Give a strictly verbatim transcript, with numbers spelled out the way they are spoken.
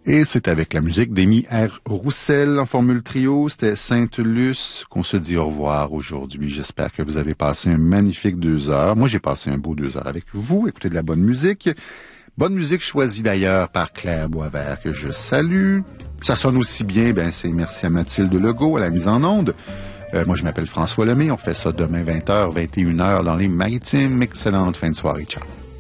Et c'est avec la musique d'Amy R. Roussel en formule trio. C'était Sainte-Luce qu'on se dit au revoir aujourd'hui. J'espère que vous avez passé un magnifique deux heures. Moi, j'ai passé un beau deux heures avec vous. Écoutez de la bonne musique. Bonne musique choisie d'ailleurs par Claire Boisvert que je salue. Ça sonne aussi bien, ben c'est merci à Mathilde Legault à la mise en onde. Euh, moi, je m'appelle François Lemay. On fait ça demain vingt heures, vingt et une heures dans les Maritimes. Excellente fin de soirée. Ciao.